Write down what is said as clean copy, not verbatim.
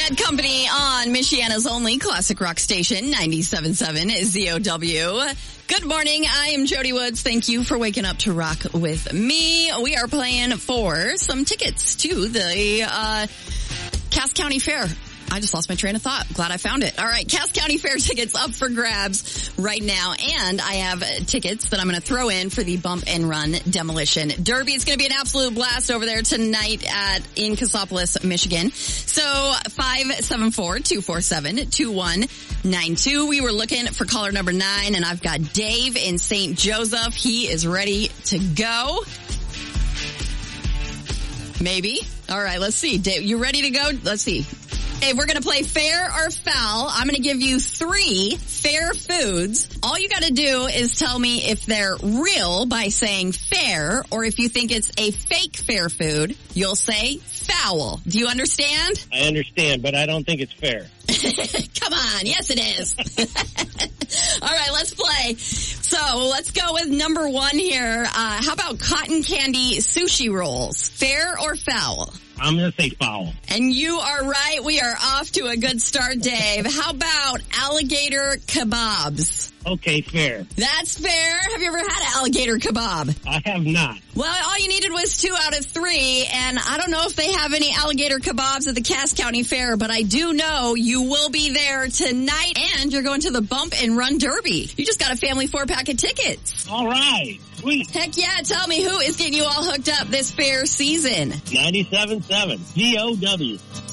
Bad Company on Michiana's only classic rock station, 97.7 ZOW. Good morning. I am Jody Woods. Thank you for waking up to rock with me. We are playing for some tickets to the Cass County Fair. I just lost my train of thought. Glad I found it. All right, Cass County Fair tickets up for grabs right now. And I have tickets that I'm going to throw in for the Bump and Run Demolition Derby. It's going to be an absolute blast over there tonight in Cassopolis, Michigan. So 574-247-2192. We were looking for caller number 9, and I've got Dave in St. Joseph. He is ready to go. Maybe. All right, let's see. Dave, you ready to go? Let's see. Hey, we're going to play fair or foul. I'm going to give you 3 fair foods. All you got to do is tell me if they're real by saying fair, or if you think it's a fake fair food, you'll say foul. Do you understand? I understand, but I don't think it's fair. Come on. Yes, it is. All right, let's play. So let's go with number 1 here. How about cotton candy sushi rolls? Fair or foul? I'm going to say foul. And you are right. We are off to a good start, Dave. How about alligator kebabs? Okay, fair. That's fair. Have you ever had an alligator kebab? I have not. Well, all you needed was 2 out of 3, and I don't know if they have any alligator kebabs at the Cass County Fair, but I do know you will be there tonight, and you're going to the Bump and Run Derby. You just got a family 4-pack of tickets. All right. Sweet. Heck yeah. Tell me, who is getting you all hooked up this fair season? 97.7 ZOW.